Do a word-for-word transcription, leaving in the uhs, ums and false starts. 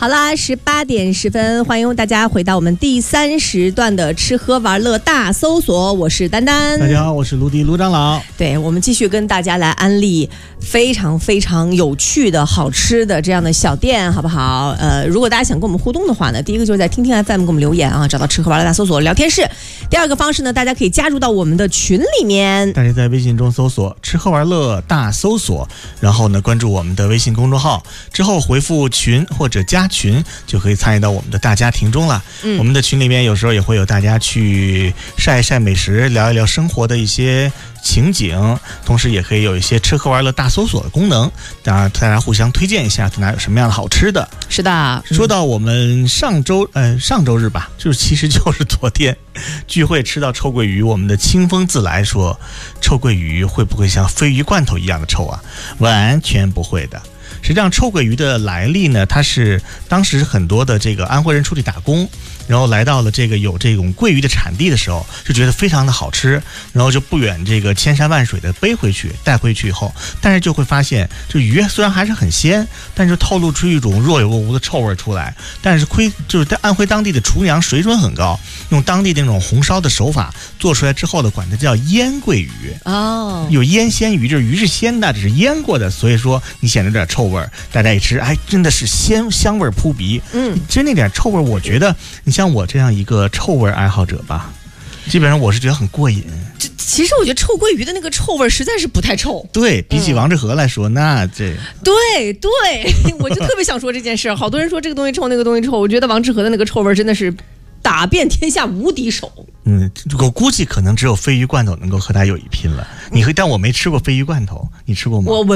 好啦，十八点十分，欢迎大家回到我们第三时段的吃喝玩乐大搜索，我是丹丹。 大家好，我是卢迪卢长老。 对，我们继续跟大家来安利非常非常有趣的好吃的这样的小店，好不好？呃，如果大家想跟我们互动的话呢，第一个就是在听听 F M 给我们留言啊，找到吃喝玩乐大搜索聊天室。第二个方式呢，大家可以加入到我们的群里面， 大家在微信中搜索吃喝玩乐大搜索，然后呢关注我们的微信公众号，之后回复群或者加群，就可以参与到我们的大家庭中了。嗯，我们的群里面有时候也会有大家去晒一晒美食，聊一聊生活的一些情景，同时也可以有一些吃喝玩乐大搜索的功能，当然大家互相推荐一下在哪有什么样的好吃的。 是的、 嗯、说到我们上周呃上周日吧，就是其实就是昨天聚会吃到臭鳜鱼，我们的清风自来说，臭鳜鱼会不会像鲱鱼罐头一样的臭啊？完全不会的。实际上臭鳜鱼的来历呢，它是当时很多的这个安徽人出去打工，然后来到了这个有这种鳜鱼的产地的时候，就觉得非常的好吃，然后就不远这个千山万水的背回去带回去以后，但是就会发现这鱼虽然还是很鲜，但是透露出一种若有若无的臭味出来，但是亏就是在安徽当地的厨娘水准很高，用当地的那种红烧的手法做出来之后的，管它叫腌鳜鱼哦，有腌鲜鱼，这鱼是鲜的，只是腌过的，所以说你显得有点臭味，大家一吃，哎，真的是鲜香味扑鼻。嗯，其实那点臭味，我觉得你像我这样一个臭味爱好者吧，基本上我是觉得很过瘾。 这其实我觉得臭鳜鱼的那个臭味实在是不太臭。 对，比起王致和来说，嗯、那这对对，我就特别想说这件事。好多人说这个东西臭，那个东西臭，我觉得王致和的那个臭味真的是打遍天下无敌手。 嗯，我估计可能只有鲱鱼罐头能够和他有一拼了。你会，但我没吃过鲱鱼罐头，你吃过吗？ 我